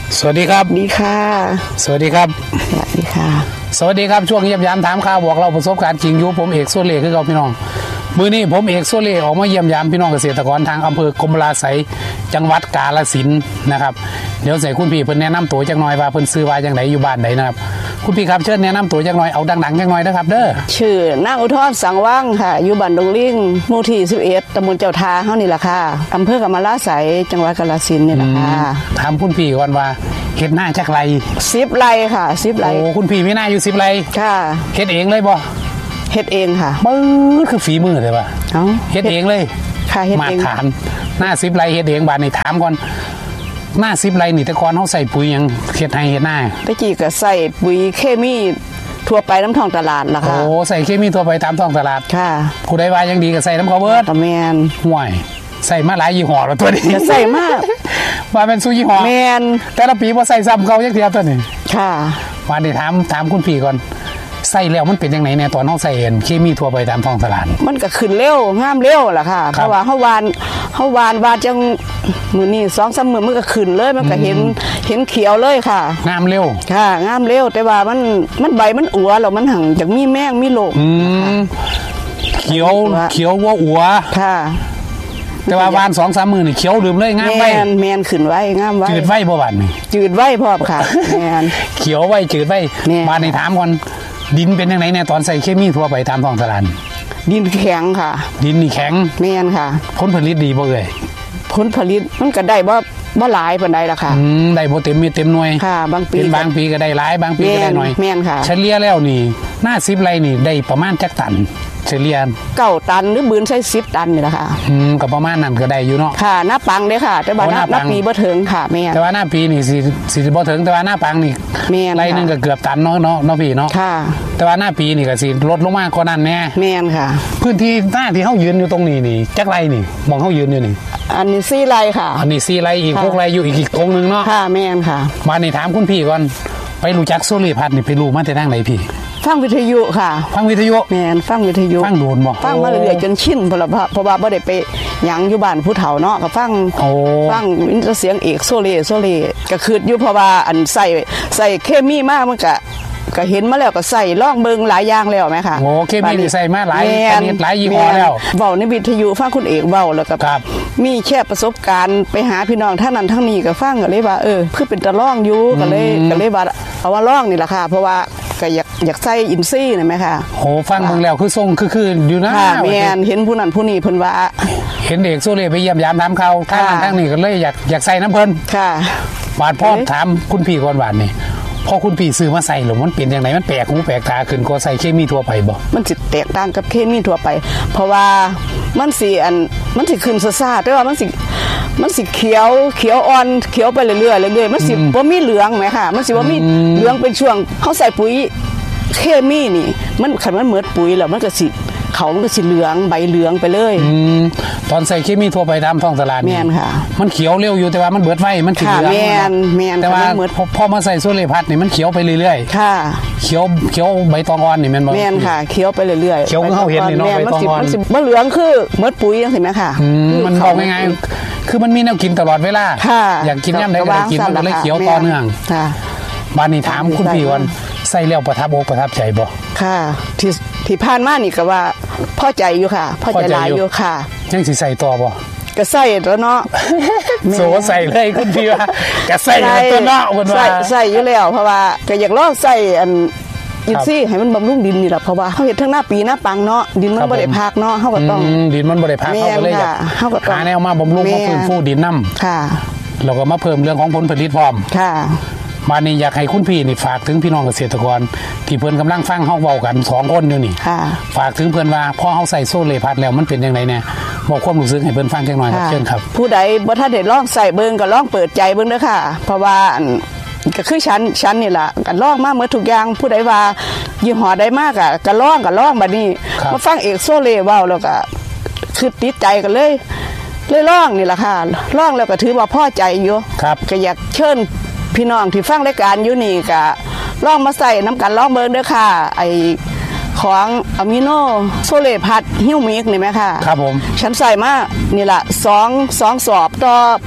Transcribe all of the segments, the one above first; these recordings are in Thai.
สวัสดีครับดีค่ะสวัสดีครับสวัสดีค่ะสวัสดีครับช่วงเยี่ยมยามถามข่าวบอกเราประสบการณ์จริงอยู่ผมเอกโซเล่คือเราพี่น้องมื้อนี้ผมเอกโซเล่ออกมาเยี่ยมยามพี่น้องเกษตรกรทางอำเภอกรมราไสยจังหวัดกาฬสินธุ์นะครับเดี๋ยวใส่คุณพี่เพิ่นแนะนำตัวจักหน่อยว่าเพิ่นซื้อว่าจังไดอยู่บ้านใดนะครับคุณพี่ครับเชิญแนะนำตัวจักหน่อยเอาดังๆจักหน่อยนะครับเด้อชื่อนางอุทรสังว่างค่ะอยู่บ้านดงลิงหมู่ที่11ตำบลเจ้าทาเฮานี่ล่ะค่ะอำเภอกรมราไสยจังหวัดกาฬสินธุ์นี่ล่ะค่ะถามคุณพี่ก่อนว่าเฮ็ดหน้าจักไร 10ไร่ค่ะ10ไร่โอ้คุณพี่มีหน้าอยู่10ไร่ค่ะเฮ็ดเองเลยบ่เฮ็ดเองค่ะปื๊ดคือฝีมือเลยป่ะเฮ็ดเองเลยค่ะเฮ็ดเองมาฐานหน้า10ไร่เฮ็ดเองบาดนี้ถามก่อนหน้า10ไร่นี่แต่ก่อนเฮาใส่ปุ๋ยหยังเฮ็ดให้เฮ็ดหน้าตะกี้ก็ใส่ปุ๋ยเคมีทั่วไปน้ำท้องตลาดล่ะค่ะโอ้ใส่เคมีทั่วไปตามท้องตลาดค่ะผู้ใดว่ายังดีก็ใส่น้ำเขาเบิดแม่นห่วยใส่มาหลายยี่ห้อแล้วตัวนี้ใส่มากว่าเป็นสู้ยี่ห้อแม่นแต่ละปีบ่ใส่ซ้ำเขาจักเทียตัวนี้ค่ะมาดิถามคุณพี่ก่อนใส่แล้วมันเป็นยังไงเนี่ยตอนเฮาใส่เคมีทั่วไปตามท้องตลาดมันก็ขึ้นเร็วงามเร็วล่ะค่ะเพราะว่าเฮาวานจังมื้อนี้ 2-3 มื้อมันก็ขึ้นเลยมันก็เห็นเขียวเลยค่ะงามเร็วค่ะงามเร็วแต่ว่ามันใบมันอัวแล้วมันหังจากมีแมงมีโรคเขียวว่าอัวค่ะแต่ว่าวาน 2-3 มื้อนี่เขียวลืมเลยงามไว้แม่นขึ้นไว้งามไว้จืดไว้บ่บาดนี่จืดไว้พร้อมค่ะแม่นเขียวไว้จืดไว้บาดนี่ถามก่อนดินเป็นยังไงเนี่ยตอนใส่เคมีทั่วไปตามท้องตลาดดินแข็งค่ะดินนี่แข็งแม่นค่ะผลผลิตดีบ่เอ่ยผลผลิตมันก็ได้บ่หลายปานใดล่ะค่ะได้บ่เต็มเม็ดเต็มหน่วยค่ะบางปีก็ได้หลายบางปีก็ได้น้อยแม่นค่ะเฉลี่ยแล้วนี่หน้า10ไร่นี่ได้ประมาณจักตันเฉลี่ย 9 ตันหรือบืนใช้10 ตันนี่ล่ะค่ะก็ประมาณนั้นก็ได้อยู่เนาะค่ะหน้าปังเด้ค่ะแต่ว่าหน้าปีบ่ถึงค่ะแม่แต่ว่าหน้าปีนี่สิบ่ถึงแต่ว่าหน้าปังนี่ไร่นึงก็เกือบตันเนาะพี่เนาะค่ะแต่ว่าหน้าปีนี่ก็สิลดลงมากว่านั้นแน่แม่นค่ะพื้นที่หน้าที่เฮายืนอยู่ตรงนี้นี่จักไร่นี่มองเฮายืนอยู่นี่อันนี้4ไร่ค่ะอันนี้4ไร่อีก6ไร่อยู่อีกตรงนึงเนาะค่ะแม่นค่ะมานี่ถามคุณพี่ก่อนไปรู้จักโซลีพัดนี่ไปรู้มาแต่ทางไหนพี่ฟังวิทยุค่ะฟังวิทยุแม่นฟังวิทยุฟังโดนบ่ฟังมาเรื่อยๆจนชินเพราะว่าบ่ได้ไปหยังอยู่บ้านผู้เฒ่าเนาะก็ฟังมีแต่เสียงเอกโซเล่ก็คืออยู่เพราะว่าอันใส่เคมีมากมันก็เห็นมาแล้วก็ใส่ลองเบิ่งหลายอย่างแล้วไหมค่ะโอ้เคมีใส่มาหลายยี่ห้อแล้วเว้าในวิทยุฟังคุณเอกเว้าแล้วก็มีแค่ประสบการณ์ไปหาพี่น้องท่านนั้นทั้งนี้ก็ฟังก็เลยว่าคือเป็นตะล่องอยู่ก็เลยว่าเอาว่าล่องนี่ล่ะค่ะเพราะว่าก็อยากใส่อินซี่นี่ไหมค่ะโหฟังเบิ่งแล้วคือทรงคืออยู่นะแม่นเห็นผู้นั้นผู้นี้เพิ่นว่าเห็นเด็กโซเล่ไปเยี่ยมยามถามเขาทางนี้ก็เลยอยากใส่น้ำเพิ่นค่ะบาดพ่อถามคุณพี่ก่อนบาดนี่พอคุณพี่ซื้อมาใส่หรือมันเปลี่ยนอย่างไรมันแปลกหูแปลกตาขึ้นก็ใส่เคมีทั่วไปบ่มันสิแตกต่างกับเคมีทั่วไปเพราะว่ามันสิขึ้นซ่าๆแต่ว่ามันสิเขียวอ่อนเขียวไปเรื่อยๆมันสิบ่มีเหลืองไหมค่ะมันสิบ่มีเหลืองเป็นช่วงเฮาใส่ปุ๋ยเคมีนี่มันคันมันเหมือนปุ๋ยแล้วมันก็สิมันก็สิเหลืองใบเหลืองไปเลยตอนใส่เคมีทั่วไปตามท้องตลาดแม่นค่ะมันเขียวเร็วอยู่แต่ว่ามันเบิดไว้มันเหลืองแม่นแต่ว่าพอมาใส่โซเลพัดนี่มันเขียวไปเรื่อยๆค่ะเขียวใบตองอ่อนนี่แม่นบ่แม่นค่ะเขียวไปเรื่อยๆเขียวเฮาเห็นนี่เนาะใบตองอ่อนมันบ่เหลืองคือเหมือนปุ๋ยจังซี่แม่ค่ะมันบอกง่ายๆคือมันมีแนวกินตลอดเวลาอยากกินยามใดก็ได้กินมันก็เลยเขียวต่อเนื่องค่ะบ้านนี้ถามคุณพี่ก่อนใส่แล้วประทับอกประทับใจบ่ค่ะที่ผ่านมานี่ก็ว่าพอใจอยู่ค่ะพอใจหลายอยู่ค่ะยังสิใส่ต่อบ่ก็ใส่แล้วเนาะโซใส่เลยคุณพี่ว่าก็ใส่ตัวเนาะเพิ่นว่าใส่อยู่แล้วเพราะว่าก็อยากลองใส่อันอินซี่ให้มันบำรุงดินนี่แหละเพราะว่าเฮาเฮ็ดทั้งหน้าปีหน้าปังเนาะดินมันบ่ได้พักเนาะเฮาก็ต้องดินมันบ่ได้พักเฮาก็เลยเฮาก็ต้องหาแนวมาบำรุงมาฟื้นฟูดินนำค่ะแล้วก็มาเพิ่มเรื่องของผลผลิตพร้อมค่ะมานี่อยากให้คุณพี่นี่ฝากถึงพี่น้องเกษตรกรที่เพิ่นกำลังฟังเฮาเว้ากัน2คนอยู่นี่ฝากถึงเพิ่นว่าพอเฮาใส่โซเลพัดแล้วมันเป็นจังได๋แน่บอกความรู้สึกให้เพิ่นฟังจักหน่อยครับเชิญครับผู้ใดบ่ทันได้ลองใส่เบิ่งก็ลองเปิดใจเบิ่งเด้อค่ะเพราะว่าก็คือฉันนี่ล่ะก็ลองมาหมดทุกอย่างผู้ใดว่ายี่ห้อใดมากอ่ะก็ลองบัดนี้มาฟังเอกโซเลเว้าแล้วก็คือติดใจกันเลยลองนี่ล่ะค่ะลองแล้วก็ถือว่าพอใจอยู่ก็อยากเชิญพี่น้องที่ฟังรายการอยู่นี่ก็ลองมาใส่น้ำกันลองเบิ่งเด้อค่ะไอของอะมิโนโซเลพัดฮิวมิกนี่ไหมค่ะครับผมฉันใส่มานี่ล่ะ2สอบต่อ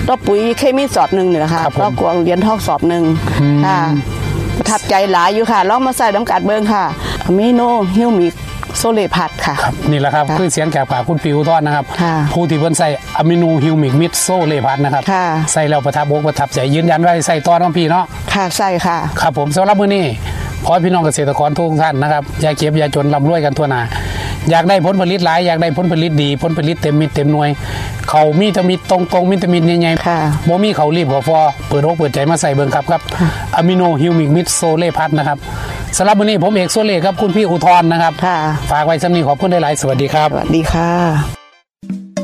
ต่อปุ๋ยเคมีสอบหนึ่งนี่แหละค่ะครับผมต่อกวางเรียนทอกสอบหนึ่งค่ะประทับใจหลายอยู่ค่ะลองมาใส่น้ำกัดเบิ้งค่ะมิโนฮิวมิกโซเลพัดค่ะครับนี่แหละครับค่ะคือเสียงจากปากคุณปิวทอดนะครับค่ะผู้ที่เพิ่นใส่อะมิโนฮิวมิกมิดโซเลพัทนะครับค่ะใส่แล้วประทับอกประทับใจยืนยันว่าใส่ต่อน้องพี่เนาะค่ะใส่ค่ะครับผมสำหรับมื้อนี้ขอให้พี่น้องเกษตรกรทุกท่านนะครับอย่าเก็บอย่าจนร่ำรวยกันทั่วหน้าอยากได้ผลผลิตหลายอยากได้ผลผลิตดีผลผลิตเต็มมิตรเต็มหน่วยเขามีแตมิตตรงๆมีแตมิตใหญ่ค่ะบ่มีเขารีบเขาฟอเปิดอกเปิดใจมาใส่เบิ่งครับอะมิโนฮิวมิกมิดโซเลพัทนะครับสำหรับมื้อนี้ผมเอกโซเลครับคุณพี่อุทธรนะครับค่ะฝากไว้สำนี้ขอบคุณหลายๆสวัสดีครับสวัสดีค่ะ